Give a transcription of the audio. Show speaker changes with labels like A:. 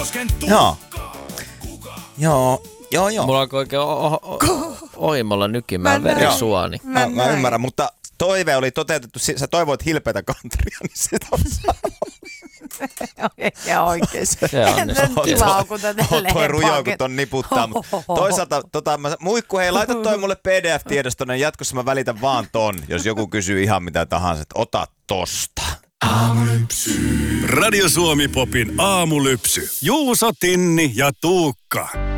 A: Joo.
B: Mulla alkoi oikein oimalla nykimään verisuoni.
A: Mä ymmärrän, mutta toive oli toteutettu. Sä toivoit hilpeätä kantria, niin sitä on
C: Ja oikeesti.
A: Kiva haukuta tälleen. Toi rujo, kun ton niputtaa. Toisaalta, Muikku, hei, laita toi mulle PDF-tiedostonen. Jatkossa mä välitän vaan ton, jos joku kysyy ihan mitä tahansa. Ota tosta.
D: Radio Suomi Popin aamulypsy. Juuso, Tinni ja Tuukka.